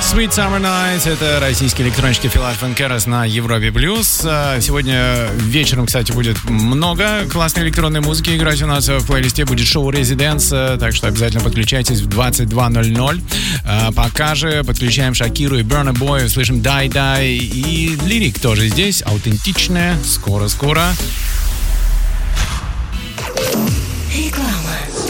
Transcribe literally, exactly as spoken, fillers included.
Sweet Summer Nights — это российский электронщик Фил Керас на Европе Плюс. Сегодня вечером, кстати, будет много классной электронной музыки играть у нас в плейлисте. Будет шоу «Резиденс», так что обязательно подключайтесь в двадцать два ноль ноль. Пока же подключаем Шакиру и Burna Boy, слышим «Дай Дай», и лирик тоже здесь, аутентичная. Скоро-скоро